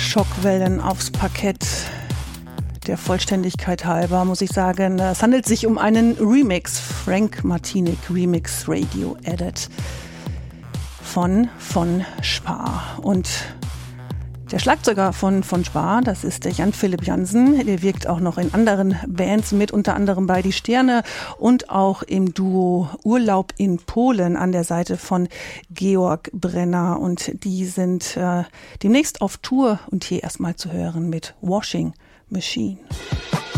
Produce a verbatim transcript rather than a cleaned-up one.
Schockwellen aufs Parkett. Der Vollständigkeit halber muss ich sagen, es handelt sich um einen Remix, Frank Martinic Remix Radio Edit von von Spar. Und der Schlagzeuger von von Spar, das ist der Jan-Philipp Jansen, der wirkt auch noch in anderen Bands mit, unter anderem bei Die Sterne und auch im Duo Urlaub in Polen an der Seite von Georg Brenner. Und die sind äh, demnächst auf Tour und hier erstmal zu hören mit Washing Machine.